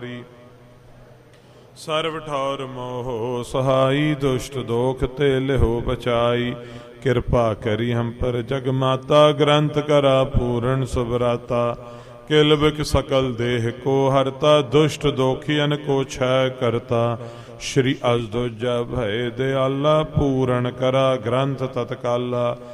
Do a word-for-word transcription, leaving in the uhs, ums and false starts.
ਸਰਬ ਠੌਰ ਮੋਹ ਸਹਾਈ, ਦੁਸ਼ਟ ਦੋਖ ਤੇ ਲਿਹੋ ਬਚਾਈ। ਕਿਰਪਾ ਕਰੀ ਹਮ ਪਰ ਜਗ ਮਾਤਾ, ਗ੍ਰੰਥ ਕਰਾ ਪੂਰਨ ਸੁਭਰਾਤਾ। ਕਿਲਬਿਕ ਸਕਲ ਦੇਹ ਕੋ ਹਰਤਾ, ਦੁਸ਼ਟ ਦੋਖੀਅਨ ਕੋ ਛੈ ਕਰਤਾ। ਸ਼੍ਰੀ ਅਸ ਦੂਜਾ ਭਏ ਦਿਆਲਾ, ਪੂਰਨ ਕਰਾ ਗ੍ਰੰਥ ਤਤਕਾਲਾ।